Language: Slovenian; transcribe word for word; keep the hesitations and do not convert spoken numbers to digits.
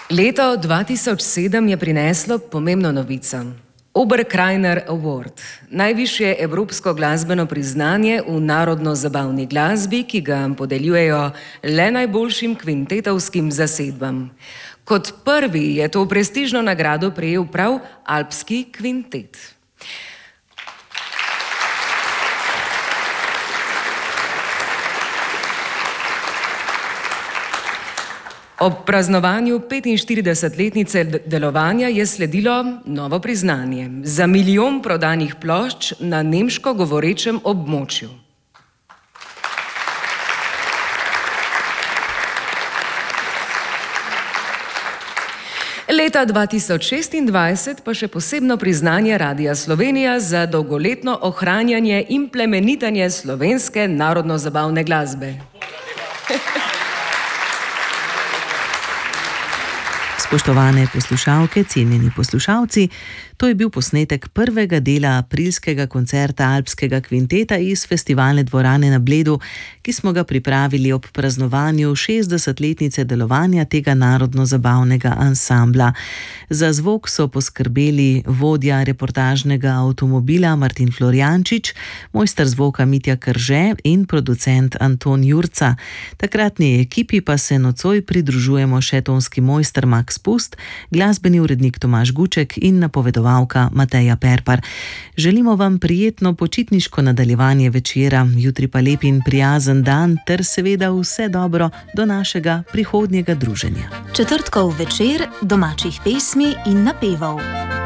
Leto dva tisoč sedem je prineslo pomembno novico. Oberkrainer Award, najvišje evropsko glasbeno priznanje v narodno-zabavni glasbi, ki ga podeljujejo le najboljšim kvintetovskim zasedbam. Kot prvi je to prestižno nagrado prejel prav Alpski kvintet. Ob praznovanju petinštiridesetletnice delovanja je sledilo novo priznanje za milijon prodanih plošč na nemško govorečem območju. Leta dva tisoč šestindvajset pa še posebno priznanje Radia Slovenija za dolgoletno ohranjanje in plemenitenje slovenske narodno-zabavne glasbe. Spoštovane poslušalke, cenjeni poslušalci, to je bil posnetek prvega dela aprilskega koncerta Alpskega kvinteta iz festivalne dvorane na Bledu, ki smo ga pripravili ob praznovanju šestdesetletnice delovanja tega narodno-zabavnega ansambla. Za zvok so poskrbeli vodja reportažnega avtomobila Martin Florjančič, mojster zvoka Mitja Krže in producent Anton Jurca. Takratni ekipi pa se nocoj pridružujemo še tonski mojster Max Pust, glasbeni urednik Tomaž Guček in napovedovalka Mateja Perpar. Želimo vam prijetno počitniško nadaljevanje večera, jutri pa lep in prijazen dan ter seveda vse dobro do našega prihodnjega druženja. Četrtkov večer domačih pesmi in napevov.